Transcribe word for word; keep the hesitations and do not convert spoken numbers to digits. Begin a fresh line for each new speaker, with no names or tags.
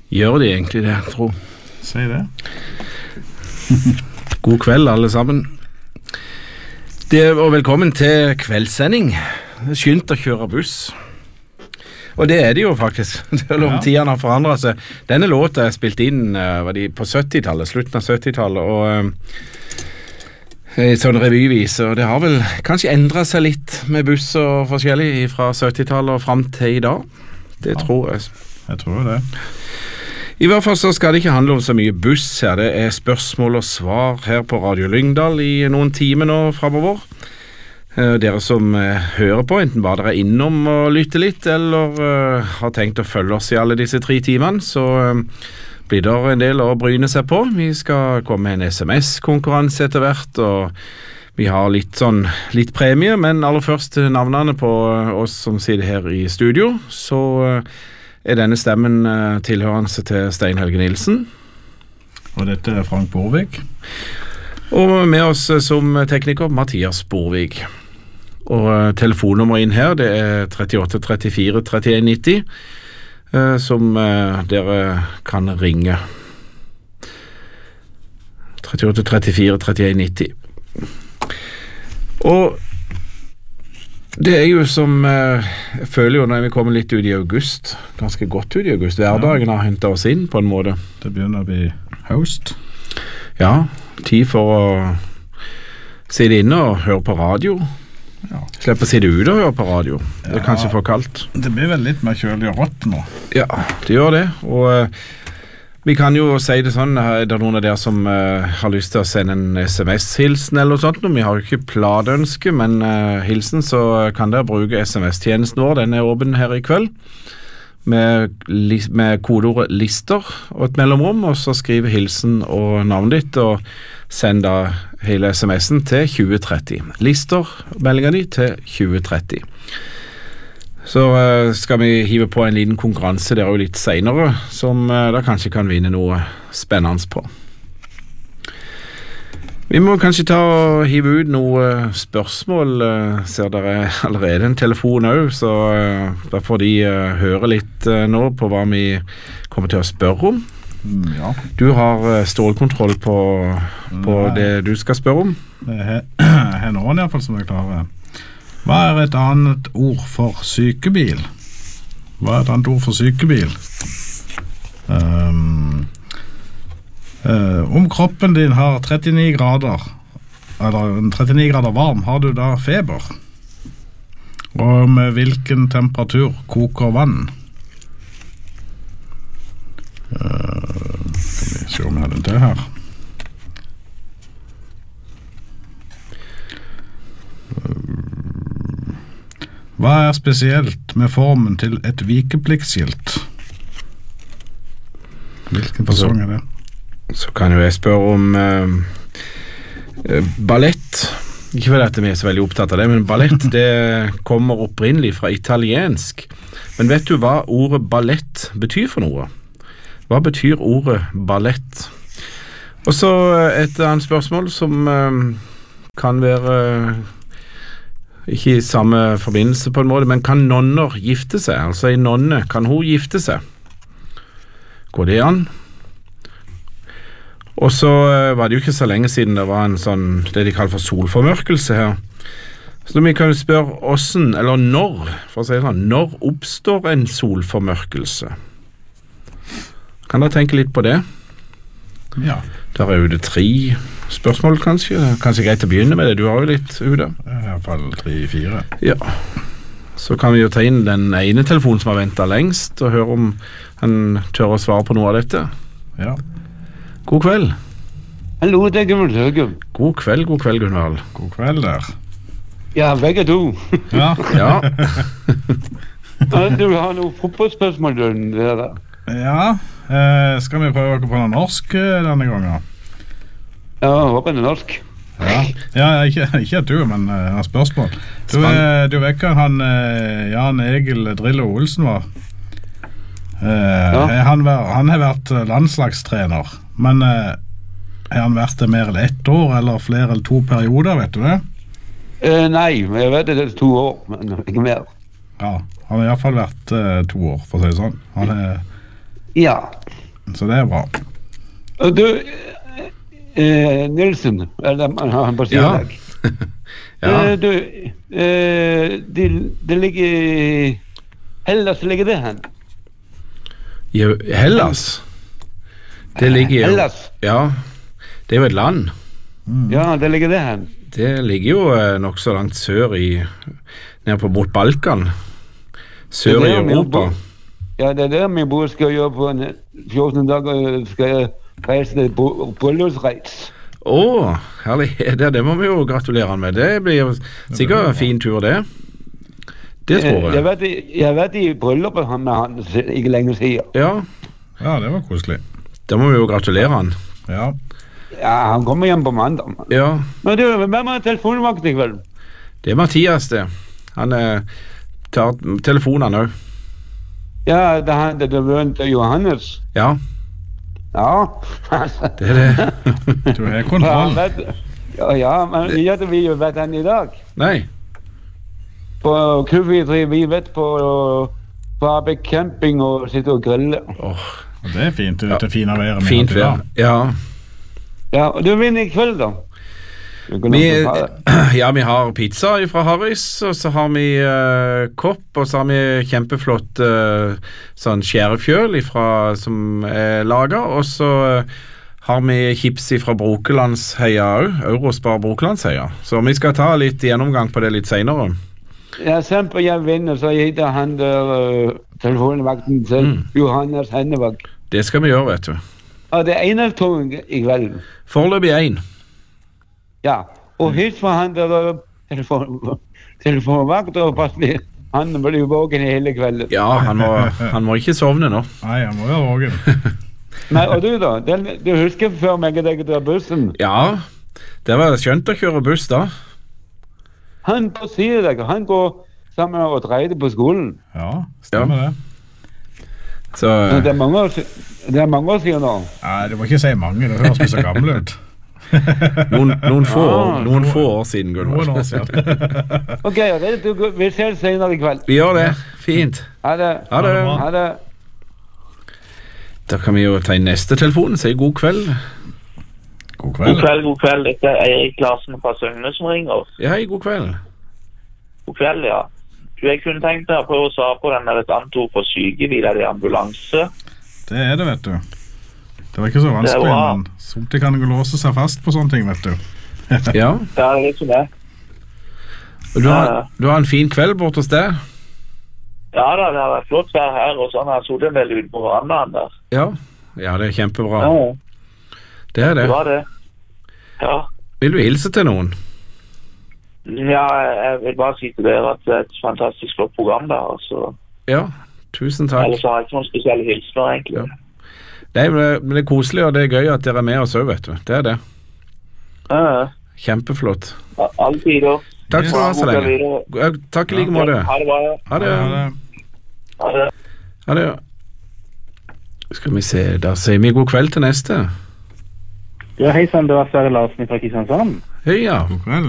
Gjør de egentlig det, tro?
Si det.
God kveld, alle sammen. Det, og velkommen til kveldssending. Det er skynt å kjøre buss. Og det er det jo faktisk, selv om ja. Tiden har forandret seg. Denne låta er spilt inn var de på syttitallet, slutten av syttitallet, og i sånn revyvis, og det har vel kanskje endret seg litt med buss og forskjellig fra syttitallet og frem til i dag. Det ja. tror jeg.
Jeg tror det.
I hvert fall så skal det ikke handle om så mye buss her. Det er spørsmål og svar her på Radio Lyngdal i noen timer nå fremover. Dere som uh, hører på, enten bare dere er innom og lytter litt, eller uh, har tenkt å følge oss i alle disse tre timene, så uh, blir det en del å bryne seg på. Vi skal komme med en S M S-konkurranse etter hvert, og vi har litt sånn, litt premie, men aller først navnene på oss som sitter her i studio. Så uh, er denne stemmen uh, tilhørende til Stein Helge Nilsen.
Og dette er Frank Borvik.
Og med oss som tekniker, Mathias Borvik. Og telefonnummeret inn her, det er trettiåtte trettifire trettien nitti, eh, som eh, dere kan ringe. trettiåtte trettifire trettien nitti. Og det er jo som, eh, jeg føler jo når vi kommer litt ut i august, ganske godt ut i august, hverdagen har hentet oss inn på en måte.
Det begynner å bli høst.
Ja, tid for å sitte inne og høre på radio.
Ja.
Slippe å sitte ute og høre på radio. Det er ja, kanskje for kaldt.
Det blir vel litt mer kjølig og rått nå.
Ja, det gjør det. Og uh, vi kan jo si det sånn, er det noen av dere som uh, har lyst til å sende en S M S-hilsen eller noe sånt? Vi har jo ikke pladeønske, men uh, hilsen, så kan dere bruke S M S-tjenesten vår. Den er åpen her i kveld. Med, med kodeordet lister og et mellomrom, og så skrive hilsen og navnet ditt, og send da hele S M S-en til tjue tretti. Lister, meldingen din til tjue tretti. Så uh, skal vi hive på en liten konkurranse der jo litt senere, som uh, da kanskje kan vinne noe spennende på. Vi må kanskje ta og hive ut noe spørsmål. Ser dere allerede en telefon også, så da får de høre litt nå på hva vi kommer til å spørre om.
Ja.
Du har stålkontroll på, på det du skal spørre om.
Det er noen i hvert fall som er klare. Hva er et annet ord for sykebil? Hva er et annet ord for sykebil? Um... Uh, om kroppen din har trettini grader, eller trettini grader varm, har du da feber? Og med hvilken temperatur koker vann? Uh, skal vi se om jeg har den til her. Uh, hva er spesielt med formen til et vikepliktsskilt? Hvilken fasong er det?
Så kan jo jeg spørre om uh, uh, ballett. Ikke fordi at vi er så veldig opptatt av det, men ballett det kommer opprinnelig fra italiensk. Men vet du hva ordet ballett betyr for noe? Hva betyr ordet ballett? Og så et annet spørsmål som uh, kan være uh, ikke i samme forbindelse på en måte, men kan nonner gifte seg? Altså en nonne, kan hun gifte seg? Går det an? Og så var det jo ikke så lenge siden det var en sånn, det de kaller for solformørkelse her. Så vi kan jo spørre hvordan, eller når, for å si sånn, når oppstår en solformørkelse? Kan dere tenke litt på det?
Ja.
Der er jo det tre spørsmål kanskje. Kanskje greit å begynne med det, du har jo litt ute.
I hvert fall tre-fire.
Ja. Så kan vi jo ta inn den ene telefonen som har ventet lengst, og høre om han tør å svare på noe av dette.
Ja.
God kveld.
Hallo, det er Gunvald Høgum.
God kveld, god kveld, Gunvald.
God kveld der.
Ja, begge to.
Ja.
Ja.
Ja, du har noe fotballspørsmål, du, det der.
Ja, eh, skal vi prøve på noe norsk denne gangen?
Ja, jeg håper det er norsk.
Ja, ja ikke, ikke du, men uh, spørsmål. Du, uh, du vet ikke han uh, Jan Egil Drillo Olsen var? Uh, ja. han, han har vært landslagstrener, men uh, har han vært det mer enn ett år, eller flere eller to perioder, vet du det?
Uh, nei, jeg vet det er to år, men ikke mer.
Ja, han har i hvert fall vært uh, to år, for å si det sånn. Han er
Ja.
Så det er bra.
Og du, eh, Nilsen, eller han på
Ja.
sidelag.
Ja.
Eh, du, eh, det, det ligger i Hellas, ligger det hen?
Jo, Hellas. Det ligger jo
Hellas.
Ja, det er jo et land.
Ja, det ligger det hen.
Det ligger jo eh, nokså langt sør i nede på bort Balkan. Sør
Det
i
er det vi
Europa.
bor- Ja, det er det min bror skal gjøre på en fjorten dager. Skal jeg reise til br- bryllupsreis.
Å, herlig. Det, det må vi jo gratulere han med. Det blir jo sikkert en fin tur, det. Det tror
Jeg
jeg.
vet, jeg har vært i bryllupet han med han s- ikke lenge siden.
Ja,
Ja, det var koselig.
da må vi jo gratulere han.
Ja.
Ja, han kommer hjem på mandag.
Ja,
Men du, hvem har telefonvakt i kveld?
det er Mathias, det. Han eh, tar telefonene òg.
Ja, det er han, det er vennen til Johannes.
Ja,
Ja.
det er det.
Du har
Ja,
kontroll.
vet, ja, ja, men vi vet vi jo vet han i dag.
Nei.
På Q V tre, vi vet på Fabrik camping og sitte og grille.
Åh,
Og det er fint. Det er fine været. vi har
fint
hatt i dag.
vær. Ja.
Ja, og du vinner i kveld, da. Du kan
Vi,
også ta det.
ja, vi har pizza fra Harris, og så har vi eh, kopp, og så har vi kjempeflott eh, sånn skjærefjøl ifra, som er laget, og så eh, har vi chips fra Brokelandsheia òg, Eurospar Brokelandsheia. Så vi skal ta litt gjennomgang på det litt senere.
Ja, Eksempel jeg vinner, så jeg heter han der uh, telefonvakten til
Mm.
Johannes Hennevag.
Det skal vi gjøre, vet du.
Ja, det er en av to i kveld.
Foreløpig én.
Ja, og hils fra han der uh, telefon, telefonvakt, og pass på, han blir våken hele kvelden.
Ja, han må, han må ikke sovne nå.
Nei, jeg må være vågen.
Men, og du da, den, du husker før meg og deg drar bussen?
Ja, det var skjønt å kjøre buss da.
Han på siden deg, han går sammen og dreier på skolen.
Ja, stemmer det.
Så
Men det er mange år, si- det er mange år siden nå.
Nei, du må ikke si mange. Det høres vi så gamle ut.
noen, noen, få, år,
Ah,
noen få år siden,
Noen år
Gunvor.
siden.
Ok, det, du, vi ses senere i kveld.
Vi gjør det. Fint.
Ha det.
Ha det.
Ha det.
Da kan vi jo ta inn neste telefon og si god kveld.
God
God
kveld.
kveld, god kveld. Dette er Eirik Larsen fra Søgne som ringer.
Ja, hei, god kveld.
God kveld, ja. Du, jeg kunne tenkt deg å prøve å svare på den der et annet ord for sykebil eller ambulanse.
Det er det, vet du. Det var ikke så vanskelig,
Det er bra.
men somtid kan jo låse seg fast på sånne ting, vet du.
Ja,
Ja, det er liksom det.
og du har, du har en fin kveld bort hos deg?
Ja da, det har vært flott vær her, og sånn har jeg sittet en del ute på verandaen der.
Ja. Ja, det er kjempebra.
Ja,
Det er
det
det.
var det. Ja.
Vil du hilse til noen?
Ja, jeg vil bare si til dere at det er et fantastisk flott program der, altså.
Ja, tusen takk.
Ellers har jeg ikke noen spesielle hilsener, egentlig.
Ja. Nei, men det, men det er koselig, og det er gøy at dere er med oss òg, vet du. Det er det.
Ja,
Kjempeflott.
ja. Alle tider.
Takk skal du ha så
God kveld
lenge.
videre.
Ja, takk i like måte.
Ha det bra.
Ha det.
Ja, det.
Ha det.
Ha det. Skal vi se, da sier vi god kveld til neste.
Ja, hei sann, det var Sverre Larsen fra Kristiansand.
Hei, ja.
God kveld.